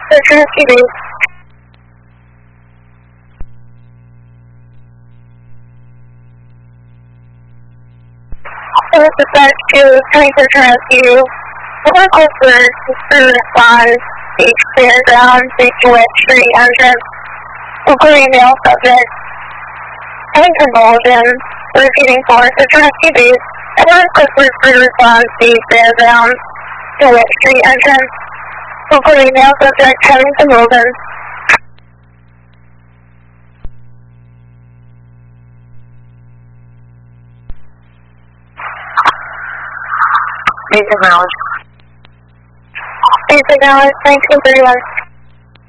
Search rescue base. With respect to coming search and rescue, the local search is to respond to each clear ground facing West Street entrance, including male subjects. Having convulsion, repeating for search and rescue base, and one quickly to respond to each clear ground to West Street entrance, including male subjects having convulsions. Basic knowledge. Basic knowledge, 1931.